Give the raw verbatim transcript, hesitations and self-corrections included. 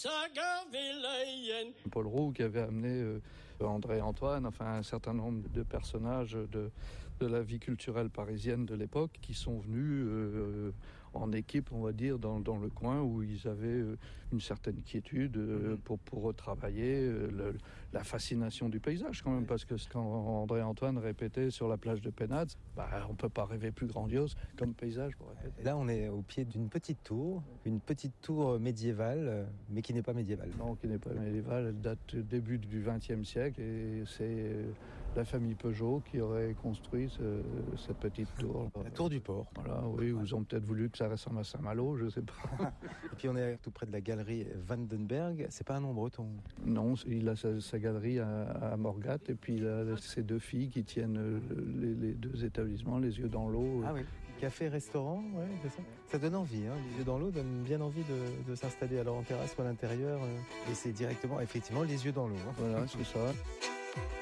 Paul Roux qui avait amené euh, André et Antoine, enfin un certain nombre de personnages de, de la vie culturelle parisienne de l'époque qui sont venus euh, en équipe, on va dire, dans, dans le coin où ils avaient euh, une certaine quiétude euh, pour, pour retravailler euh, le, la fascination du paysage quand même, parce que quand André et Antoine répétaient sur la plage de Pénade, bah, on ne peut pas rêver plus grandiose comme paysage pour répéter. Là on est au pied d'une petite tour, une petite tour médiévale, mais qui n'est pas médiévale. Non, qui n'est pas médiévale, elle date du début du vingtième siècle et c'est la famille Peugeot qui aurait construit ce, cette petite tour. La tour du port. Voilà, oui, ils ont peut-être voulu que ça ressemble à Saint-Malo, je ne sais pas. Et puis on est tout près de la galerie Vandenberg, c'est pas un nom breton. Non, il a sa, sa galerie à, à Morgat et puis il a ses deux filles qui tiennent les, les deux établissements, les yeux dans l'eau. Ah oui, café-restaurant, ouais, c'est ça. Ça donne envie, hein. Les yeux dans l'eau donnent bien envie de, de s'installer alors en terrasse ou à l'intérieur. Et c'est directement, effectivement, les yeux dans l'eau. Hein. Voilà, c'est ça.